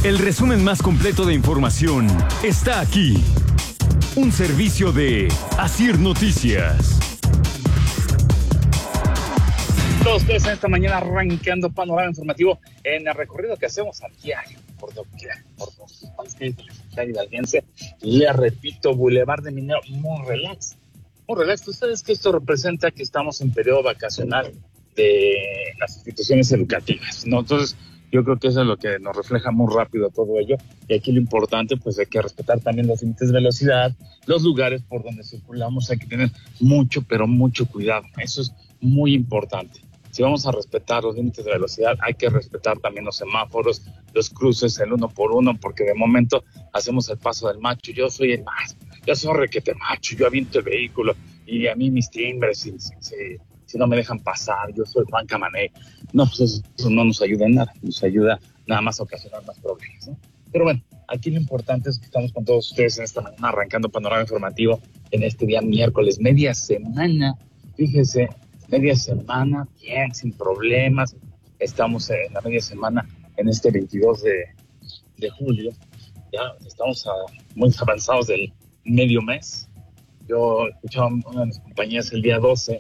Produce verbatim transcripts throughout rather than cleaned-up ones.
El resumen más completo de información está aquí. Un servicio de Asir Noticias. Todos ustedes en esta mañana arrancando panorama informativo en el recorrido que hacemos al diario por doquier, por los países hidalguense. Le repito, Boulevard de Minero, muy relax, muy relax. Ustedes que esto representa que estamos en periodo vacacional de las instituciones educativas, ¿no? Entonces, yo creo que eso es lo que nos refleja muy rápido todo ello. Y aquí lo importante, pues hay que respetar también los límites de velocidad, los lugares por donde circulamos, hay que tener mucho, pero mucho cuidado. Eso es muy importante. Si vamos a respetar los límites de velocidad, hay que respetar también los semáforos, los cruces, el uno por uno, porque de momento hacemos el paso del macho. Yo soy el más, yo soy requete macho, yo aviento el vehículo y a mí mis timbres, si, si, si, si no me dejan pasar, yo soy Juan Camané. No, pues eso, eso no nos ayuda en nada, nos ayuda nada más a ocasionar más problemas, ¿no? Pero bueno, aquí lo importante es que estamos con todos ustedes en esta mañana arrancando panorama informativo en este día miércoles, media semana, fíjese, media semana, bien, sin problemas. Estamos en la media semana en este veintidós de, de julio. Ya estamos a, muy avanzados del medio mes. Yo escuchaba a una de mis compañías el día doce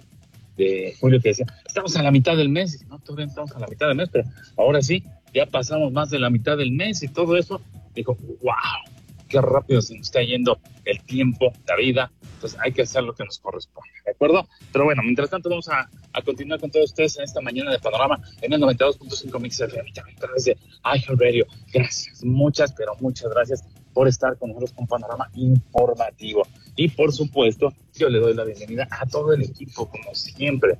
de julio que decía, estamos a la mitad del mes. Y no, todavía estamos a la mitad del mes, pero ahora sí, ya pasamos más de la mitad del mes y todo eso. Dijo, wow, qué rápido se nos está yendo el tiempo, la vida. Entonces hay que hacer lo que nos corresponde, ¿de acuerdo? Pero bueno, mientras tanto vamos a, a continuar con todos ustedes en esta mañana de Panorama en el noventa y dos punto cinco Mix F M, a través de iHeartRadio. Gracias, muchas, pero muchas gracias por estar con nosotros con Panorama Informativo. Y por supuesto, yo le doy la bienvenida a todo el equipo, como siempre.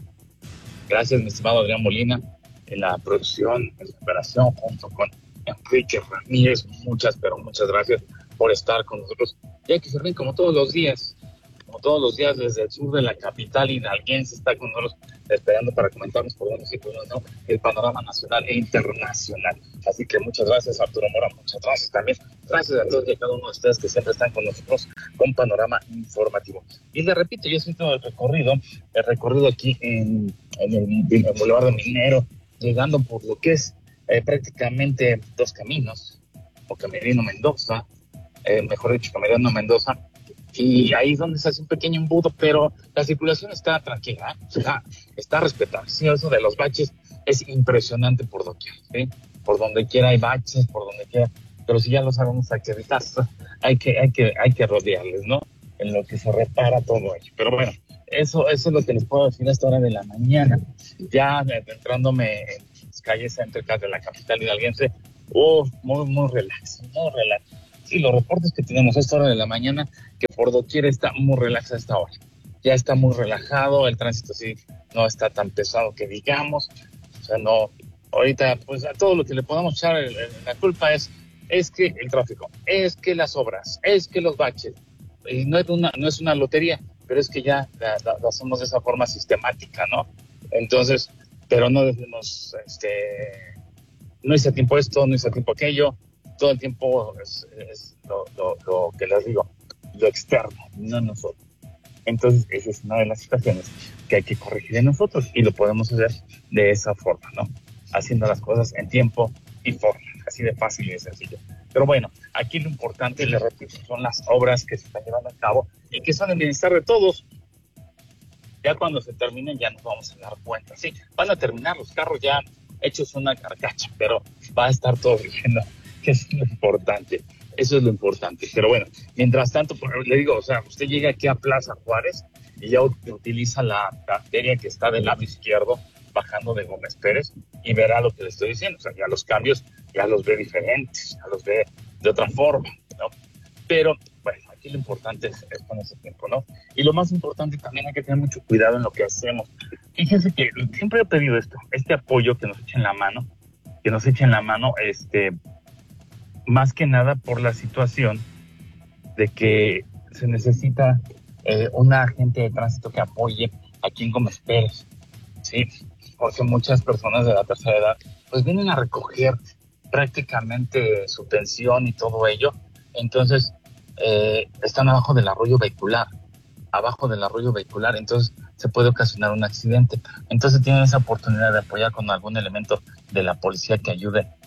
Gracias, mi estimado Adrián Molina, en la producción, en la operación, junto con Enrique Ramírez. Muchas, pero muchas gracias por estar con nosotros. Ya que se ven como todos los días, como todos los días desde el sur de la capital hidalguense está con nosotros esperando para comentarnos por dónde sí, por dónde no, el panorama nacional e internacional. Así que muchas gracias, Arturo Mora, muchas gracias también. Gracias a todos y a cada uno de ustedes que siempre están con nosotros con Panorama Informativo. Y le repito, yo siento el recorrido, el recorrido aquí en, en el, en el Boulevard de Minero, llegando por lo que es eh, prácticamente dos caminos, o Camerino Mendoza, eh, mejor dicho, Camerino Mendoza, y ahí es donde se hace un pequeño embudo, pero la circulación está tranquila, ¿eh? está, está respetada. Sí, eso de los baches es impresionante por doquier, ¿sí? Por donde quiera hay baches, por donde quiera, pero si ya lo sabemos hay que evitar, hay que, hay que, hay que rodearles, ¿no? En lo que se repara todo ello. Pero bueno, eso, eso es lo que les puedo decir a esta hora de la mañana. Ya adentrándome en las calles céntricas de la capital hidalguense, oh, muy, muy relax, muy relax. Sí, los reportes que tenemos a esta hora de la mañana, que por doquier está muy relax a esta hora. Ya está muy relajado, el tránsito sí no está tan pesado que digamos. O sea, no, ahorita pues a todo lo que le podamos echar el, el, la culpa es, es que el tráfico, es que las obras, es que los baches. Y no es una, no es una lotería, pero es que ya la, la, la hacemos de esa forma sistemática, ¿no? Entonces, pero no decimos, este, no hice a tiempo esto, no hice a tiempo aquello. Todo el tiempo es, es lo, lo, lo que les digo, lo externo, no nosotros. Entonces, esa es una de las situaciones que hay que corregir en nosotros y lo podemos hacer de esa forma, ¿no? Haciendo las cosas en tiempo y forma, así de fácil y de sencillo. Pero bueno, aquí lo importante, les repito, son las obras que se están llevando a cabo y que son el bienestar de todos. Ya cuando se terminen ya nos vamos a dar cuenta. Sí, van a terminar los carros ya hechos una carcacha, pero va a estar todo bien, ¿no? Que es lo importante, eso es lo importante. Pero bueno, mientras tanto, le digo, o sea, usted llega aquí a Plaza Juárez y ya utiliza la arteria que está del lado izquierdo, bajando de Gómez Pérez, y verá lo que le estoy diciendo. O sea, ya los cambios ya los ve diferentes, ya los ve de otra forma, ¿no? Pero, bueno, aquí lo importante es, es con ese tiempo, ¿no? Y lo más importante también hay que tener mucho cuidado en lo que hacemos. Fíjense que siempre he pedido esto, este apoyo que nos echen la mano, que nos echen la mano, este... más que nada por la situación de que se necesita eh, un agente de tránsito que apoye aquí en Gómez Pérez, ¿sí? Porque muchas personas de la tercera edad pues vienen a recoger prácticamente su pensión y todo ello, entonces eh, están abajo del arroyo vehicular, abajo del arroyo vehicular, entonces se puede ocasionar un accidente. Entonces tienen esa oportunidad de apoyar con algún elemento de la policía que ayude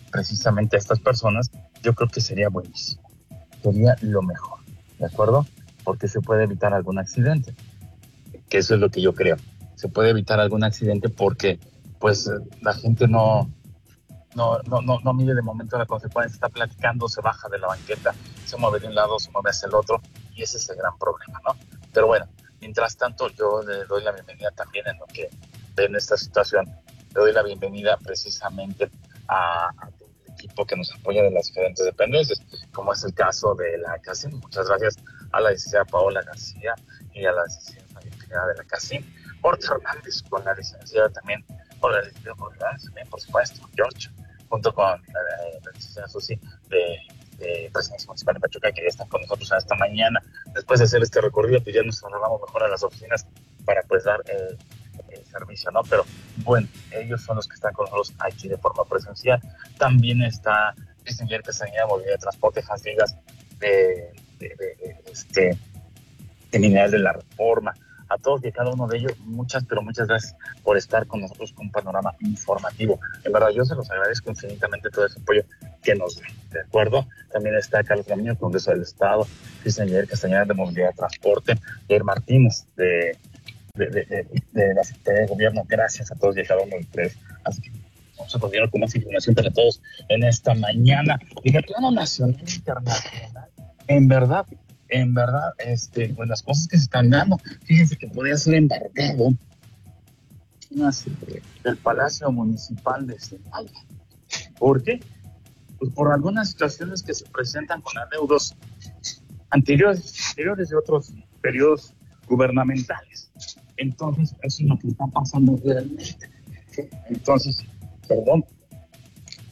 precisamente a estas personas, yo creo que sería buenísimo. Sería lo mejor, ¿de acuerdo? Porque se puede evitar algún accidente, que eso es lo que yo creo. Se puede evitar algún accidente porque, pues, la gente no, no, no, no, no mide de momento la consecuencia, está platicando, se baja de la banqueta, se mueve de un lado, se mueve hacia el otro, y ese es el gran problema, ¿no? Pero bueno, mientras tanto, yo le doy la bienvenida también en lo que en esta situación, le doy la bienvenida precisamente a, a todo el equipo que nos apoya de las diferentes dependencias, como es el caso de la CACIM. Muchas gracias a la licenciada Paola García y a la licenciada de la CACIM, Jorge Hernández, con la licenciada también, con la licenciada también, por supuesto, George, junto con eh, la licenciada Susi de, de Presidencia Municipal de Pachuca, que ya están con nosotros esta mañana. Después de hacer este recorrido, pues ya nos trasladamos mejor a las oficinas para pues dar eh, el servicio, ¿no? Pero bueno, ellos son los que están con nosotros aquí de forma presencial. También está Cristian Guillermo Castañeda, Movilidad de Transporte, Hans Vigas de, de, de, de, este, de Mineral de la Reforma. A todos y cada uno de ellos, muchas, pero muchas gracias por estar con nosotros con un panorama informativo. En verdad, yo se los agradezco infinitamente todo ese apoyo que nos dan, ¿de acuerdo? También está Carlos Ramírez, Congreso del Estado, Cristian Guillermo Castañeda de Movilidad de Transporte, Jair Martínez de De, de, de, de la Secretaría de Gobierno. Gracias a todos y a cada uno de ustedes. Así que vamos a continuar con más información para todos en esta mañana. Y en el plano nacional e internacional, en verdad, en verdad, este, pues las cosas que se están dando, fíjense que podría ser embargado del Palacio Municipal de Celaya. ¿Por qué? Pues por algunas situaciones que se presentan con adeudos anteriores, anteriores de otros periodos gubernamentales. Entonces, eso es lo que está pasando realmente. Entonces, perdón,